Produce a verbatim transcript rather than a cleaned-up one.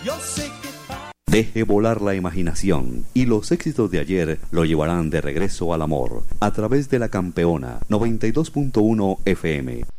Yo sé que... Deje volar la imaginación y los éxitos de ayer lo llevarán de regreso al amor a través de la Campeona noventa y dos punto uno F M.